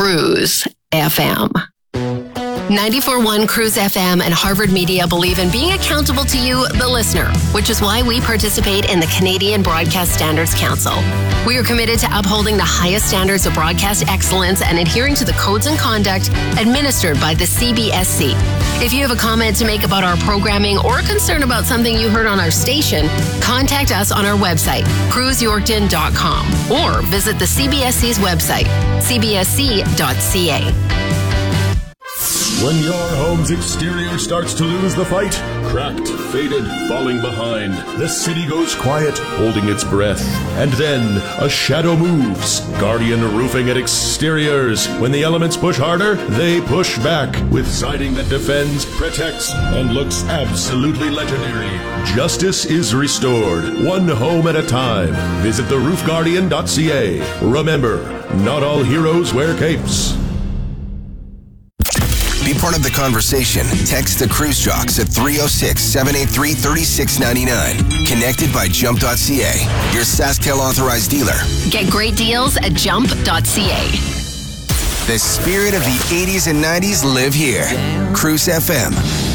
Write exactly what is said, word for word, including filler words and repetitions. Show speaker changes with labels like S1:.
S1: Cruise F M. ninety-four point one Cruise F M and Harvard Media believe in being accountable to you, the listener, which is why we participate in the Canadian Broadcast Standards Council. We are committed to upholding the highest standards of broadcast excellence and adhering to the codes and conduct administered by the C B S C. If you have a comment to make about our programming or a concern about something you heard on our station, contact us on our website, cruise yorkton dot com, or visit the C B S C's website, c b s c dot c a.
S2: When your home's exterior starts to lose the fight, cracked, faded, falling behind, the city goes quiet, holding its breath. And then a shadow moves. Guardian Roofing and Exteriors. When the elements push harder, they push back with siding that defends, protects, and looks absolutely legendary. Justice is restored, one home at a time. Visit the roof guardian dot c a. Remember, not all heroes wear capes.
S3: Be part of the conversation. Text the Cruise Jocks at three oh six, seven eight three, three six nine nine. Connected by jump dot c a, your SaskTel authorized dealer.
S1: Get great deals at jump dot c a.
S3: The spirit of the eighties and nineties live here. Cruise F M.